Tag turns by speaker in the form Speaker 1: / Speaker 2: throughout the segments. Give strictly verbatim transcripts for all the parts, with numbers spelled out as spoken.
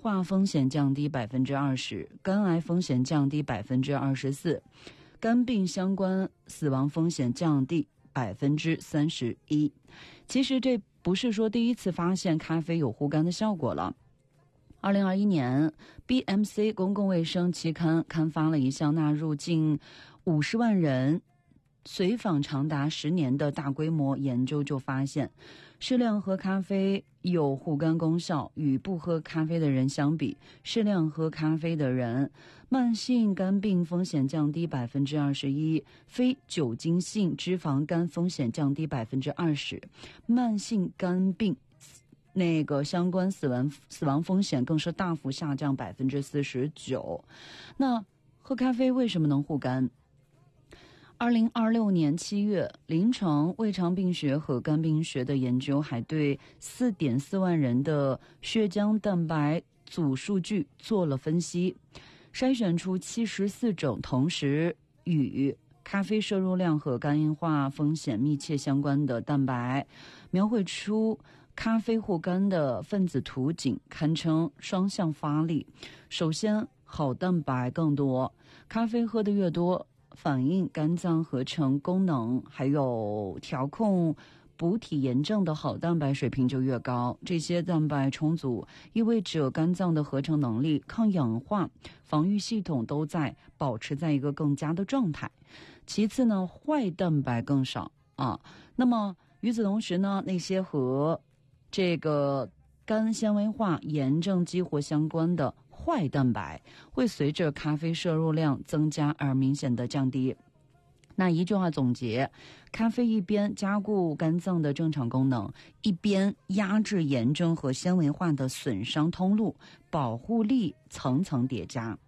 Speaker 1: 化风险降低百分之二十，肝癌风险降低百分之二十四，肝病相关死亡风险降低百分之三十一。其实这不是说第一次发现咖啡有护肝的效果了。二零二一年 B M C 公共卫生期刊刊发了一项纳入近五十万人随访长达十年的大规模研究，就发现适量喝咖啡有护肝功效，与不喝咖啡的人相比，适量喝咖啡的人慢性肝病风险降低百分之二十一，非酒精性脂肪肝风险降低百分之二十，慢性肝病那个相关死亡死亡风险更是大幅下降百分之四十九。那喝咖啡为什么能护肝？二零二六年七月，临床胃肠病学和肝病学的研究还对 四点四万人的血浆蛋白组数据做了分析，筛选出七十四种同时与咖啡摄入量和肝硬化风险密切相关的蛋白，描绘出咖啡护肝的分子图景，堪称双向发力。首先，好蛋白更多，咖啡喝得越多，反映肝脏合成功能还有调控补体炎症的好蛋白水平就越高。这些蛋白充足，意味着肝脏的合成能力、抗氧化、防御系统都在保持在一个更佳的状态。其次呢，坏蛋白更少啊。那么与此同时呢，那些和这个肝纤维化炎症激活相关的坏蛋白会随着咖啡摄入量增加而明显的降低。那一句话总结，咖啡一边加固肝脏的正常功能，一边压制炎症和纤维化的损伤通路，保护力层层叠加。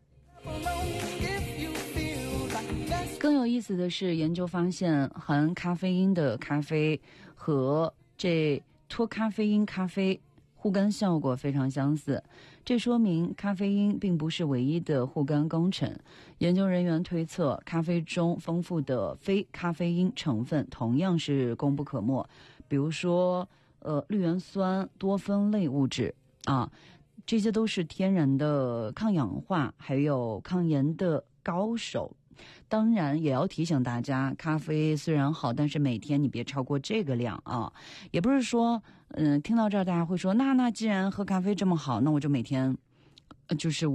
Speaker 1: 更有意思的是，研究发现含咖啡因的咖啡和这脱咖啡因咖啡护肝效果非常相似，这说明咖啡因并不是唯一的护肝功臣。研究人员推测，咖啡中丰富的非咖啡因成分同样是功不可没，比如说呃绿原酸、多酚类物质啊，这些都是天然的抗氧化还有抗炎的高手。当然也要提醒大家，咖啡虽然好，但是每天你别超过这个量啊。也不是说嗯、呃，听到这儿大家会说，那那既然喝咖啡这么好，那我就每天呃就是